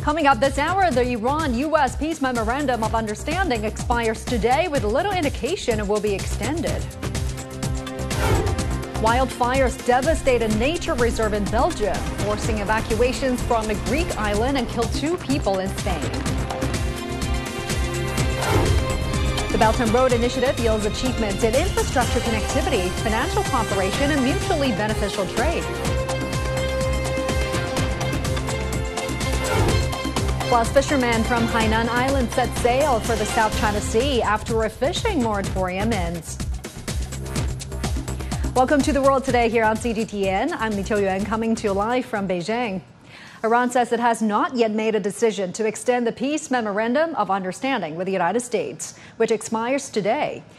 Coming up this hour, the Iran-U.S. Peace Memorandum of Understanding expires today with little indication it will be extended. Wildfires devastate a nature reserve in Belgium, forcing evacuations from a Greek island and killed 2 people in Spain. The Belt and Road Initiative yields achievements in infrastructure connectivity, financial cooperation, and mutually beneficial trade. Plus, fishermen from Hainan Island set sail for the South China Sea after a fishing moratorium ends. Welcome to The World Today here on CGTN. I'm Li Qiuyuan coming to you live from Beijing. Iran says it has not yet made a decision to extend the Peace Memorandum of Understanding with the United States, which expires today.